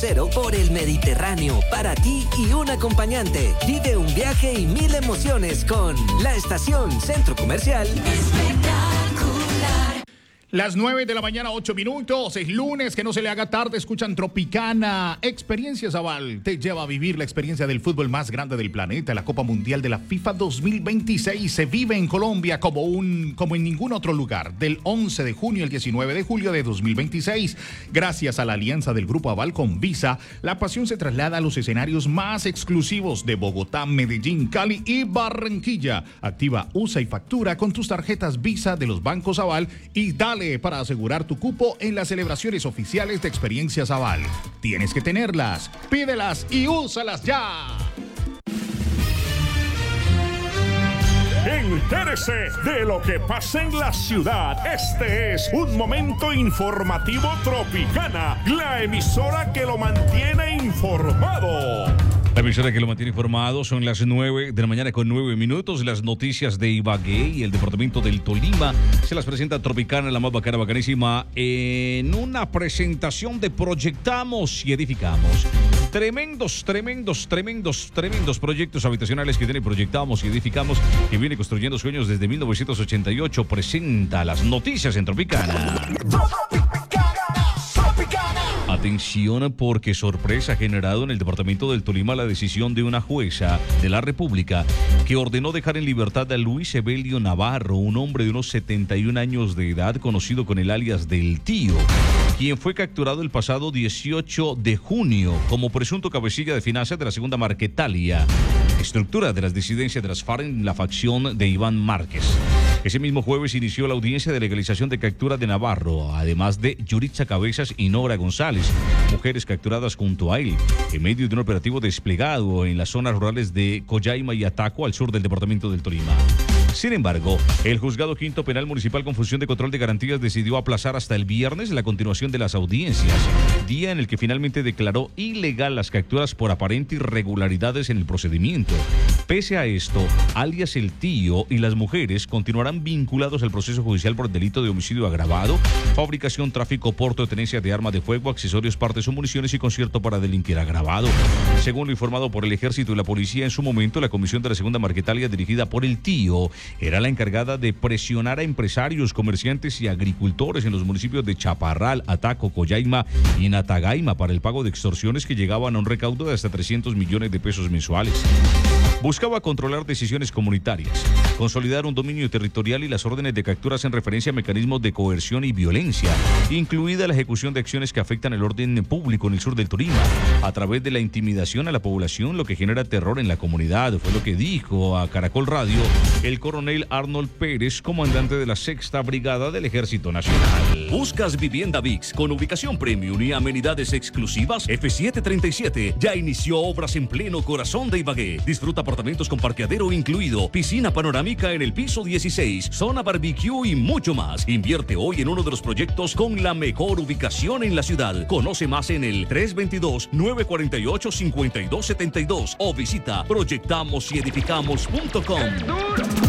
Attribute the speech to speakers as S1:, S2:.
S1: crucero por el Mediterráneo para ti y un acompañante. Vive un viaje y 1000 emociones con La Estación Centro Comercial.
S2: Espectacular. Las 9 de la mañana, 8 minutos. Es lunes, que no se le haga tarde. Escuchan Tropicana. Experiencia Zabal te lleva a vivir la experiencia del fútbol más grande del planeta. La Copa Mundial de la FIFA 2026 se vive en Colombia como en ningún otro lugar. Del 11 de junio al 19 de julio de 2026. Gracias a la alianza del Grupo Aval con Visa, la pasión se traslada a los escenarios más exclusivos de Bogotá, Medellín, Cali y Barranquilla. Activa, usa y factura con tus tarjetas Visa de los bancos Aval y dale para asegurar tu cupo en las celebraciones oficiales de Experiencias Aval. Tienes que tenerlas, pídelas y úsalas ya.
S3: Entérese de lo que pasa en la ciudad. Este es un momento informativo Tropicana, la emisora que lo mantiene informado.
S4: La emisora que lo mantiene informado. Son las 9 de la mañana con 9 minutos. Las noticias de Ibagué y el departamento del Tolima se las presenta Tropicana, la más bacana, bacanísima, en una presentación de Proyectamos y Edificamos. Tremendos proyectos habitacionales que tiene Proyectamos y Edificamos, que viene construyendo sueños desde 1988. Presenta las noticias en Tropicana. Atención, porque sorpresa ha generado en el departamento del Tolima la decisión de una jueza de la República que ordenó dejar en libertad a Luis Evelio Navarro, un hombre de unos 71 años de edad, conocido con el alias del Tío, quien fue capturado el pasado 18 de junio como presunto cabecilla de finanzas de la segunda Marquetalia, estructura de las disidencias de las FARC en la facción de Iván Márquez. Ese mismo jueves inició la audiencia de legalización de captura de Navarro, además de Yuritza Cabezas y Nora González, mujeres capturadas junto a él, en medio de un operativo desplegado en las zonas rurales de Collaima y Ataco, al sur del departamento del Tolima. Sin embargo, el Juzgado Quinto Penal Municipal con función de control de garantías decidió aplazar hasta el viernes la continuación de las audiencias, día en el que finalmente declaró ilegal las capturas por aparentes irregularidades en el procedimiento. Pese a esto, alias el Tío y las mujeres continuarán vinculados al proceso judicial por el delito de homicidio agravado, fabricación, tráfico, porte o tenencia de arma de fuego, accesorios, partes o municiones y concierto para delinquir agravado. Según lo informado por el Ejército y la Policía, en su momento la comisión de la segunda Marquetalia, dirigida por el Tío, era la encargada de presionar a empresarios, comerciantes y agricultores en los municipios de Chaparral, Ataco, Collaima y Natagaima para el pago de extorsiones que llegaban a un recaudo de hasta 300 millones de pesos mensuales. Buscaba controlar decisiones comunitarias, consolidar un dominio territorial y las órdenes de capturas en referencia a mecanismos de coerción y violencia, incluida la ejecución de acciones que afectan el orden público en el sur del Tolima, a través de la intimidación a la población, lo que genera terror en la comunidad. Fue lo que dijo a Caracol Radio el coronel Arnold Pérez, comandante de la 6ª Brigada del Ejército Nacional.
S5: ¿Buscas vivienda VIX con ubicación premium y amenidades exclusivas? F737 ya inició obras en pleno corazón de Ibagué. Disfruta apartamentos con parqueadero incluido, piscina panorámica en el piso 16, zona barbecue y mucho más. Invierte hoy en uno de los proyectos con la mejor ubicación en la ciudad. Conoce más en el 322-948-5272 o visita proyectamosyedificamos.com.